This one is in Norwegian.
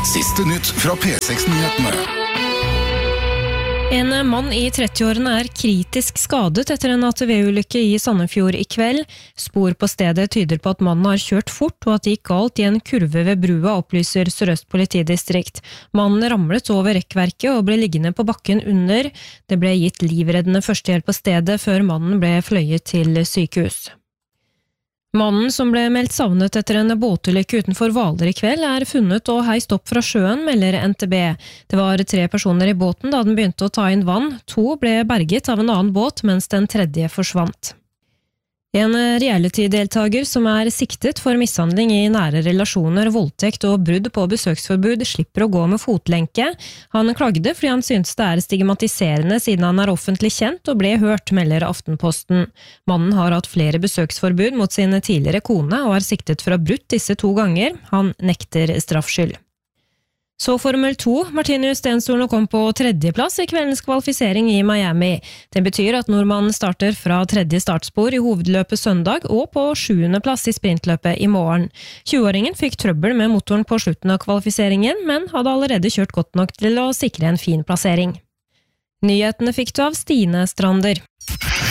Siste nytt fra P6-nyhetene. En mann i 30-årene kritisk skadet etter en ATV-ulykke i Sandefjord i kveld. Spor på stedet tyder på at mannen har kjørt fort, og at det gikk galt i en kurve ved brua, opplyser Sør-Øst politidistrikt. Mannen ramlet over rekkverket og ble liggende på bakken under. Det ble gitt livreddende førstehjelp på stedet før mannen ble fløyet til sykehus. Mannen som ble meldt savnet etter en båtulykke utenfor Hvaler i kveld funnet og heist opp fra sjøen, melder NTB. Det var 3 personer i båten da den begynte å ta inn vann. 2 ble berget av en annen båt, mens den tredje forsvant. En reality-deltager som siktet for mishandling i nære relasjoner, voldtekt og brudd på besøksforbud slipper å gå med fotlenke. Han klagde fordi han syntes det stigmatiserende siden han offentlig kjent og ble hørt, melder Aftenposten. Mannen har hatt flere besøksforbud mot sin tidligere kone og siktet for å ha brutt disse 2 ganger. Han nekter straffskyld. Så Formel 2. Martinus Stenstol kom på 3. plass i kveldens kvalifisering i Miami. Det betyr at nordmannen starter fra 3. startspor i hovedløpet søndag og på 7. plass i sprintløpet i morgen. 20-åringen fikk trøbbel med motoren på slutten av kvalifiseringen, men hadde allerede kjørt godt nok til å sikre en fin plassering. Nyhetene fikk du av Stine Strander.